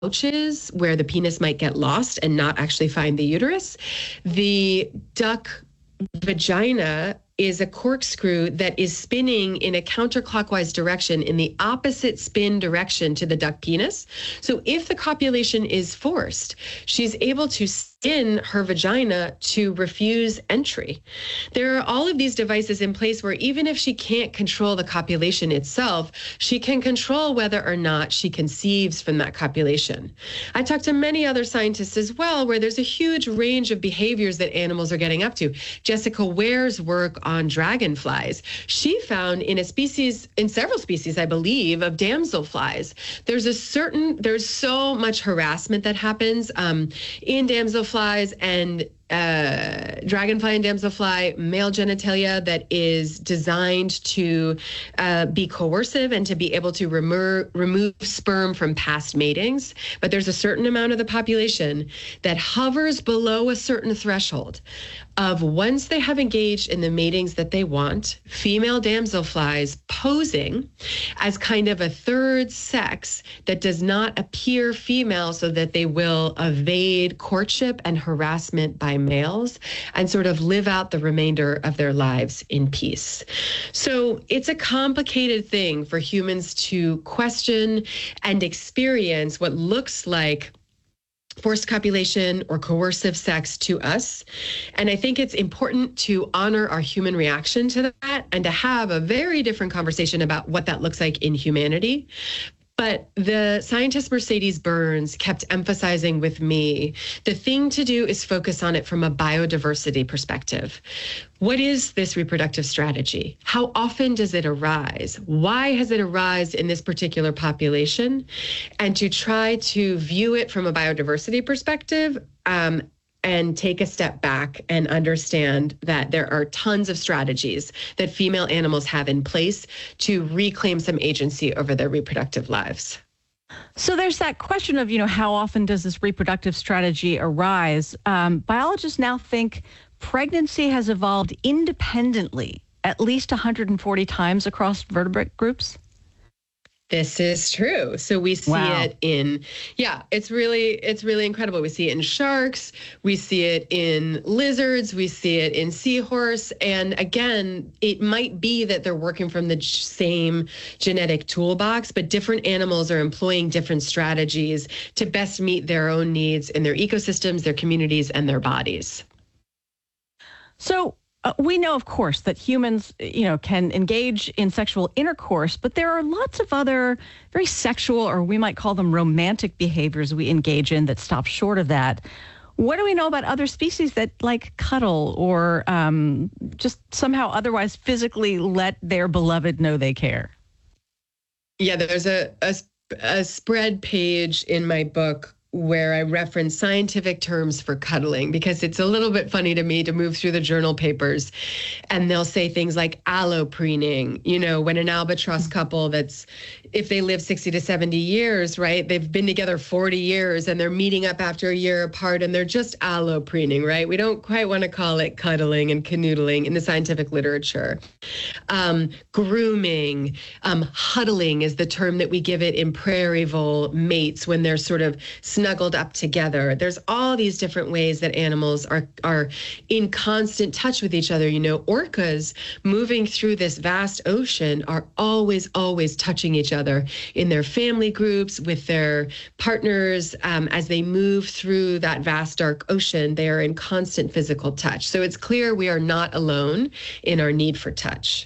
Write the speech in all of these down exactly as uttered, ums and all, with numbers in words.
pouches where the penis might get lost and not actually find the uterus. The duck vagina is a corkscrew that is spinning in a counterclockwise direction in the opposite spin direction to the duck penis. So if the copulation is forced, she's able to spin her vagina to refuse entry. There are all of these devices in place where even if she can't control the copulation itself, she can control whether or not she conceives from that copulation. I talked to many other scientists as well, where there's a huge range of behaviors that animals are getting up to. Jessica Ware's work on dragonflies, she found in a species, in several species, I believe, of damselflies, there's a certain, there's so much harassment that happens um, in damselflies and uh, dragonfly and damselfly male genitalia that is designed to uh, be coercive and to be able to remove, remove sperm from past matings. But there's a certain amount of the population that hovers below a certain threshold of once they have engaged in the matings that they want, female damselflies posing as kind of a third sex that does not appear female so that they will evade courtship and harassment by males and sort of live out the remainder of their lives in peace. So it's a complicated thing for humans to question and experience what looks like forced copulation or coercive sex to us. And I think it's important to honor our human reaction to that and to have a very different conversation about what that looks like in humanity. But the scientist Mercedes Burns kept emphasizing with me, the thing to do is focus on it from a biodiversity perspective. What is this reproductive strategy? How often does it arise? Why has it arisen in this particular population? And to try to view it from a biodiversity perspective, um, and take a step back and understand that there are tons of strategies that female animals have in place to reclaim some agency over their reproductive lives. So there's that question of, you know, how often does this reproductive strategy arise? Um, biologists now think pregnancy has evolved independently at least one hundred forty times across vertebrate groups. This is true. So we see Wow. it in, yeah, it's really, it's really incredible. We see it in sharks, we see it in lizards, we see it in seahorse. And again, it might be that they're working from the same genetic toolbox, but different animals are employing different strategies to best meet their own needs in their ecosystems, their communities, and their bodies. So Uh, we know, of course, that humans, you know, can engage in sexual intercourse, but there are lots of other very sexual, or we might call them romantic behaviors we engage in that stop short of that. What do we know about other species that like cuddle or um, just somehow otherwise physically let their beloved know they care? Yeah, there's a, a, a spread page in my book where I reference scientific terms for cuddling, because it's a little bit funny to me to move through the journal papers and they'll say things like allopreening, you know, when an albatross couple that's, if they live sixty to seventy years, right, they've been together forty years and they're meeting up after a year apart and they're just allopreening, right? We don't quite want to call it cuddling and canoodling in the scientific literature. Um, grooming, um, huddling is the term that we give it in prairie vole mates when they're sort of snuggled up together. There's all these different ways that animals are are in constant touch with each other. You know, orcas moving through this vast ocean are always, always touching each other in their family groups, with their partners. Um, as they move through that vast, dark ocean, they are in constant physical touch. So it's clear we are not alone in our need for touch.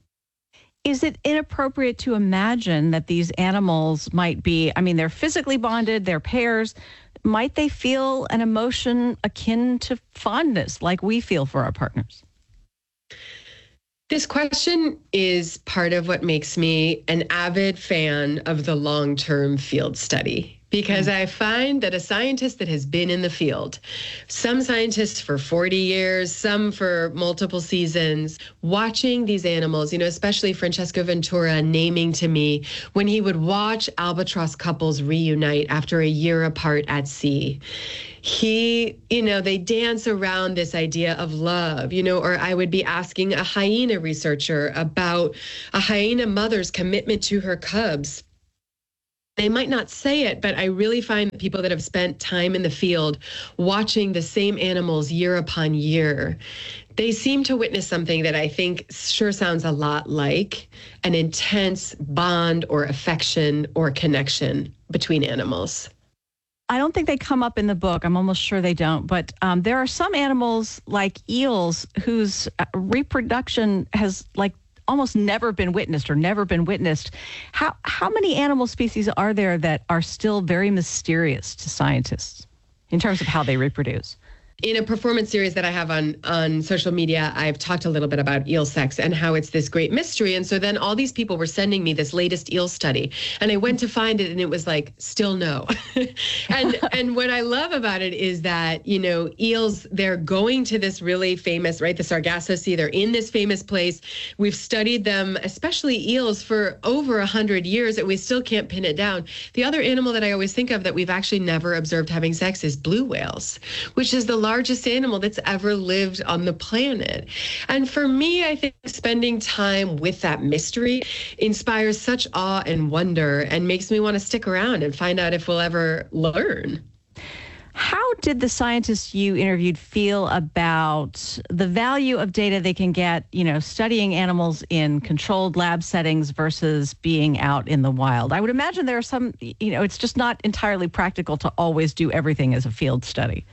Is it inappropriate to imagine that these animals might be, I mean, they're physically bonded, they're pairs. Might they feel an emotion akin to fondness like we feel for our partners? This question is part of what makes me an avid fan of the long-term field study, because I find that a scientist that has been in the field, some scientists for forty years, some for multiple seasons, watching these animals, you know, especially Francesco Ventura naming to me when he would watch albatross couples reunite after a year apart at sea. He, you know, they dance around this idea of love, you know, or I would be asking a hyena researcher about a hyena mother's commitment to her cubs. they might not say it, but I really find that people that have spent time in the field watching the same animals year upon year, they seem to witness something that I think sure sounds a lot like an intense bond or affection or connection between animals. I don't think they come up in the book. I'm almost sure they don't. But um, there are some animals like eels whose reproduction has like almost never been witnessed or never been witnessed. How how many animal species are there that are still very mysterious to scientists in terms of how they reproduce? In a performance series that I have on, on social media, I've talked a little bit about eel sex and how it's this great mystery. And so then all these people were sending me this latest eel study, and I went to find it, and it was like, still no. and and what I love about it is that, you know, eels, they're going to this really famous, right, the Sargasso Sea, they're in this famous place. We've studied them, especially eels, for over a hundred years, and we still can't pin it down. The other animal that I always think of that we've actually never observed having sex is blue whales, which is the largest animal that's ever lived on the planet. And for me, I think spending time with that mystery inspires such awe and wonder and makes me want to stick around and find out if we'll ever learn. How did the scientists you interviewed feel about the value of data they can get, you know, studying animals in controlled lab settings versus being out in the wild? I would imagine there are some, you know, it's just not entirely practical to always do everything as a field study.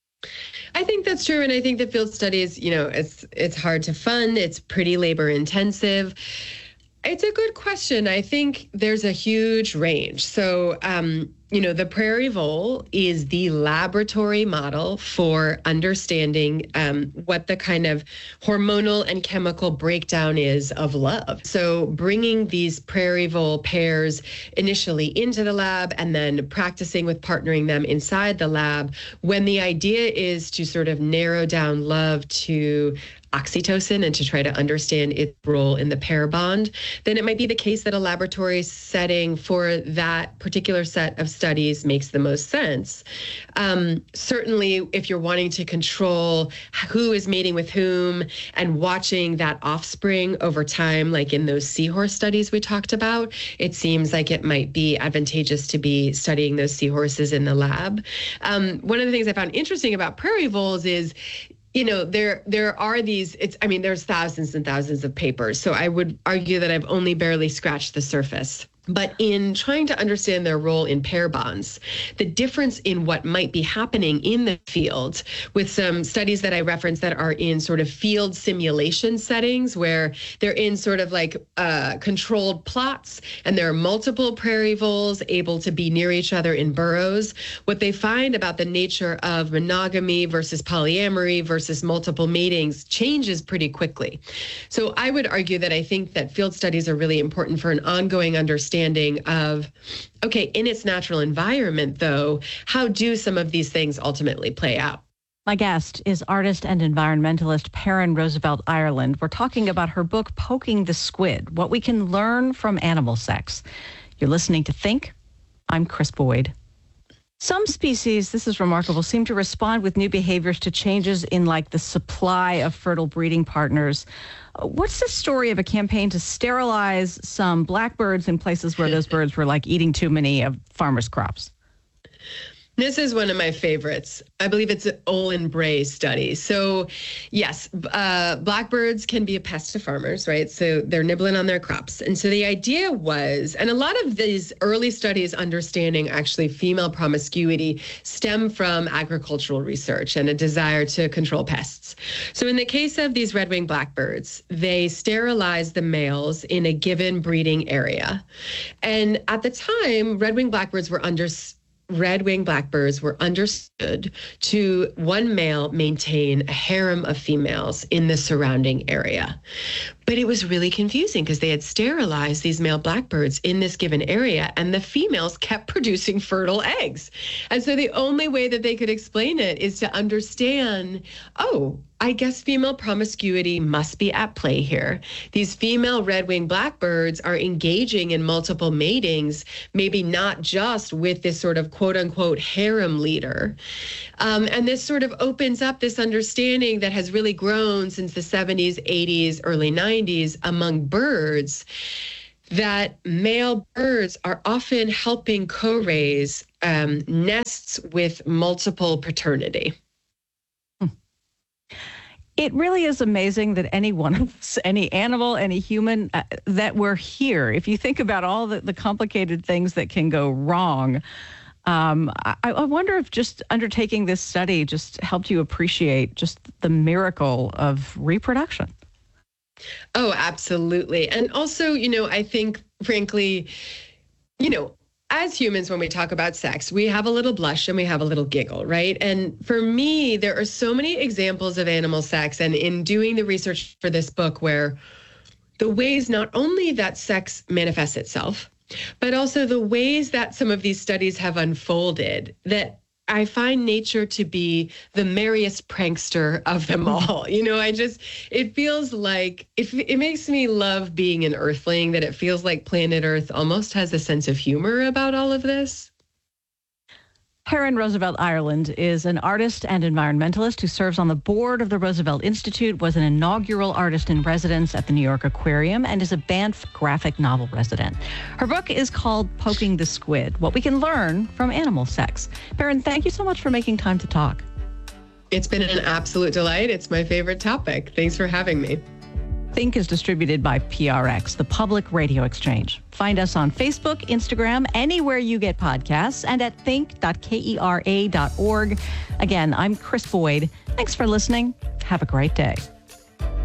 I think that's true. And I think that field studies, you know, it's it's hard to fund. It's pretty labor intensive. It's a good question. I think there's a huge range. So, um, you know, the prairie vole is the laboratory model for understanding um, what the kind of hormonal and chemical breakdown is of love. So bringing these prairie vole pairs initially into the lab and then practicing with partnering them inside the lab, when the idea is to sort of narrow down love to oxytocin and to try to understand its role in the pair bond, then it might be the case that a laboratory setting for that particular set of studies makes the most sense. Um, certainly, if you're wanting to control who is mating with whom and watching that offspring over time, like in those seahorse studies we talked about, it seems like it might be advantageous to be studying those seahorses in the lab. Um, one of the things I found interesting about prairie voles is, you know, there there are these, it's, I mean, there's thousands and thousands of papers. So I would argue that I've only barely scratched the surface. But in trying to understand their role in pair bonds, the difference in what might be happening in the field with some studies that I referenced that are in sort of field simulation settings where they're in sort of like uh, controlled plots and there are multiple prairie voles able to be near each other in burrows. What they find about the nature of monogamy versus polyamory versus multiple matings changes pretty quickly. So I would argue that I think that field studies are really important for an ongoing understanding of, okay, in its natural environment, though, how do some of these things ultimately play out? My guest is artist and environmentalist Perrin Roosevelt Ireland. We're talking about her book, Poking the Squid, What We Can Learn from Animal Sex. You're listening to Think. I'm Chris Boyd. Some species, this is remarkable, seem to respond with new behaviors to changes in like the supply of fertile breeding partners. What's the story of a campaign to sterilize some blackbirds in places where those birds were like eating too many of farmers' crops? This is one of my favorites. I believe it's an Olin Bray study. So yes, uh, blackbirds can be a pest to farmers, right? So they're nibbling on their crops. And so the idea was, and a lot of these early studies understanding actually female promiscuity stem from agricultural research and a desire to control pests. So in the case of these red-winged blackbirds, they sterilized the males in a given breeding area. And at the time, red-winged blackbirds were under red-winged blackbirds were understood to one male maintain a harem of females in the surrounding area. But it was really confusing because they had sterilized these male blackbirds in this given area and the females kept producing fertile eggs. And so the only way that they could explain it is to understand, oh, I guess female promiscuity must be at play here. These female red-winged blackbirds are engaging in multiple matings, maybe not just with this sort of quote unquote harem leader. Um, and this sort of opens up this understanding that has really grown since the seventies, eighties, early nineties among birds that male birds are often helping co-raise um, nests with multiple paternity. It really is amazing that any one of us, any animal, any human, uh, that we're here. If you think about all the, the complicated things that can go wrong, um, I, I wonder if just undertaking this study just helped you appreciate just the miracle of reproduction. Oh, absolutely. And also, you know, I think, frankly, you know, as humans, when we talk about sex, we have a little blush and we have a little giggle, right? And for me, there are so many examples of animal sex. And in doing the research for this book, where the ways not only that sex manifests itself, but also the ways that some of these studies have unfolded, that I find nature to be the merriest prankster of them all. You know, I just, it feels like, it, it makes me love being an earthling, that it feels like planet Earth almost has a sense of humor about all of this. Perrin Roosevelt Ireland is an artist and environmentalist who serves on the board of the Roosevelt Institute, was an inaugural artist in residence at the New York Aquarium, and is a Banff graphic novel resident. Her book is called Poking the Squid, What We Can Learn from Animal Sex. Perrin, thank you so much for making time to talk. It's been an absolute delight. It's my favorite topic. Thanks for having me. Think is distributed by P R X, the Public Radio Exchange. Find us on Facebook, Instagram, anywhere you get podcasts, and at think dot kera dot org. Again, I'm Chris Boyd. Thanks for listening. Have a great day.